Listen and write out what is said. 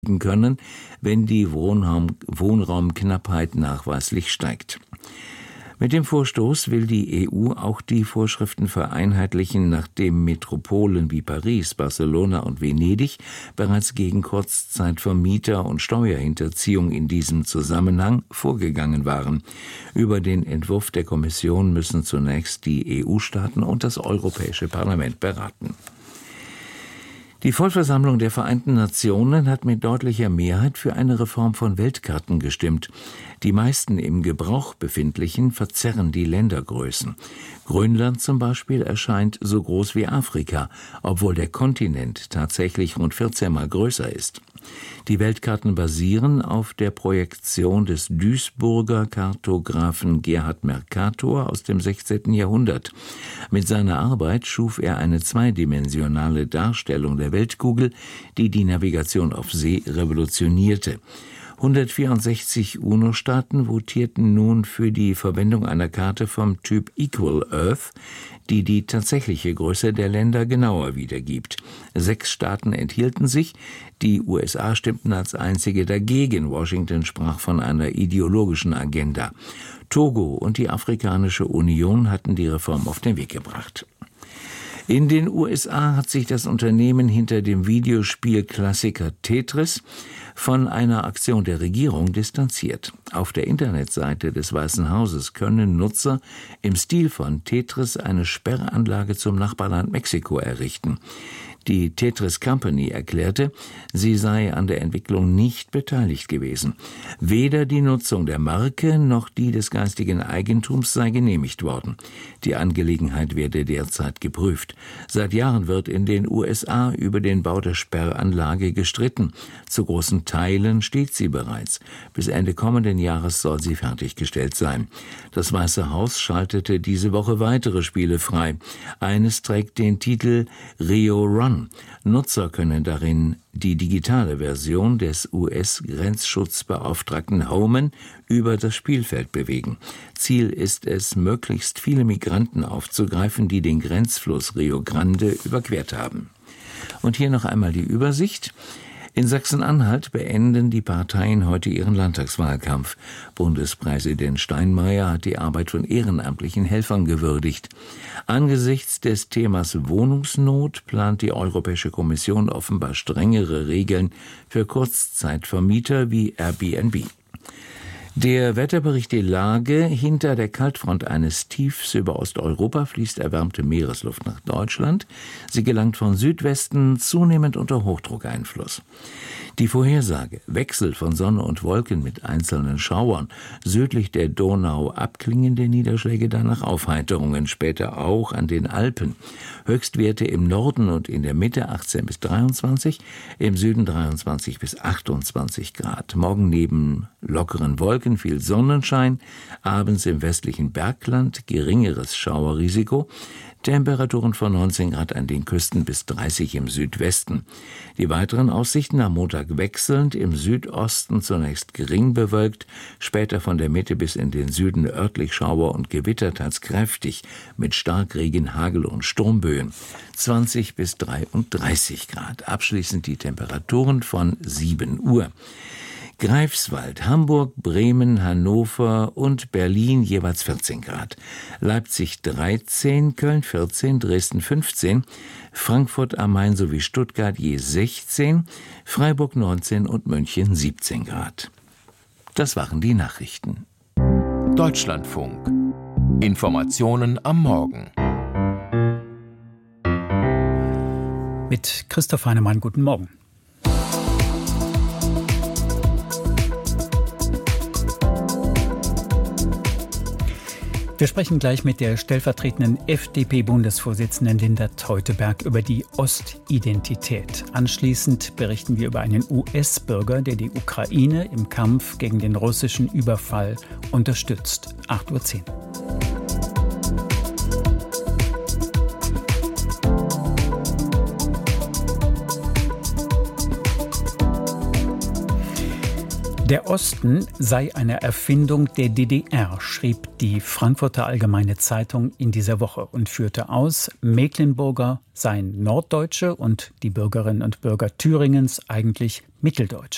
können, wenn die Wohnraumknappheit nachweislich steigt. Mit dem Vorstoß will die EU auch die Vorschriften vereinheitlichen, nachdem Metropolen wie Paris, Barcelona und Venedig bereits gegen Kurzzeitvermieter und Steuerhinterziehung in diesem Zusammenhang vorgegangen waren. Über den Entwurf der Kommission müssen zunächst die EU-Staaten und das Europäische Parlament beraten. Die Vollversammlung der Vereinten Nationen hat mit deutlicher Mehrheit für eine Reform von Weltkarten gestimmt. Die meisten im Gebrauch befindlichen verzerren die Ländergrößen. Grönland zum Beispiel erscheint so groß wie Afrika, obwohl der Kontinent tatsächlich rund 14-mal größer ist. Die Weltkarten basieren auf der Projektion des Duisburger Kartografen Gerhard Mercator aus dem 16. Jahrhundert. Mit seiner Arbeit schuf er eine zweidimensionale Darstellung der Weltkugel, die die Navigation auf See revolutionierte. 164 UNO-Staaten votierten nun für die Verwendung einer Karte vom Typ Equal Earth, die die tatsächliche Größe der Länder genauer wiedergibt. 6 Staaten enthielten sich, die USA stimmten als einzige dagegen. Washington sprach von einer ideologischen Agenda. Togo und die Afrikanische Union hatten die Reform auf den Weg gebracht. In den USA hat sich das Unternehmen hinter dem Videospielklassiker Tetris von einer Aktion der Regierung distanziert. Auf der Internetseite des Weißen Hauses können Nutzer im Stil von Tetris eine Sperranlage zum Nachbarland Mexiko errichten. Die Tetris Company erklärte, sie sei an der Entwicklung nicht beteiligt gewesen. Weder die Nutzung der Marke noch die des geistigen Eigentums sei genehmigt worden. Die Angelegenheit werde derzeit geprüft. Seit Jahren wird in den USA über den Bau der Sperranlage gestritten. Zu großen Teilen steht sie bereits. Bis Ende kommenden Jahres soll sie fertiggestellt sein. Das Weiße Haus schaltete diese Woche weitere Spiele frei. Eines trägt den Titel Rio Run. Nutzer können darin die digitale Version des US-Grenzschutzbeauftragten Homan über das Spielfeld bewegen. Ziel ist es, möglichst viele Migranten aufzugreifen, die den Grenzfluss Rio Grande überquert haben. Und hier noch einmal die Übersicht. In Sachsen-Anhalt beenden die Parteien heute ihren Landtagswahlkampf. Bundespräsident Steinmeier hat die Arbeit von ehrenamtlichen Helfern gewürdigt. Angesichts des Themas Wohnungsnot plant die Europäische Kommission offenbar strengere Regeln für Kurzzeitvermieter wie Airbnb. Der Wetterbericht die Lage: Hinter der Kaltfront eines Tiefs über Osteuropa fließt erwärmte Meeresluft nach Deutschland. Sie gelangt von Südwesten zunehmend unter Hochdruckeinfluss. Die Vorhersage: Wechsel von Sonne und Wolken mit einzelnen Schauern. Südlich der Donau abklingende Niederschläge, danach Aufheiterungen, später auch an den Alpen. Höchstwerte im Norden und in der Mitte 18 bis 23, im Süden 23 bis 28 Grad. Morgen neben lockeren Wolken viel Sonnenschein, abends im westlichen Bergland geringeres Schauerrisiko, Temperaturen von 19 Grad an den Küsten bis 30 im Südwesten. Die weiteren Aussichten: am Montag wechselnd, im Südosten zunächst gering bewölkt, später von der Mitte bis in den Süden örtlich Schauer und Gewitter, teils kräftig, mit Starkregen, Hagel und Sturmböen. 20 bis 33 Grad. Abschließend die Temperaturen von 7 Uhr. Greifswald, Hamburg, Bremen, Hannover und Berlin jeweils 14 Grad. Leipzig 13, Köln 14, Dresden 15, Frankfurt am Main sowie Stuttgart je 16, Freiburg 19 und München 17 Grad. Das waren die Nachrichten. Deutschlandfunk. Informationen am Morgen. Mit Christoph Heinemann, guten Morgen. Wir sprechen gleich mit der stellvertretenden FDP-Bundesvorsitzenden Linda Teuteberg über die Ostidentität. Anschließend berichten wir über einen US-Bürger, der die Ukraine im Kampf gegen den russischen Überfall unterstützt. 8:10 Uhr. Der Osten sei eine Erfindung der DDR, schrieb die Frankfurter Allgemeine Zeitung in dieser Woche und führte aus, Mecklenburger seien Norddeutsche und die Bürgerinnen und Bürger Thüringens eigentlich Mitteldeutsche.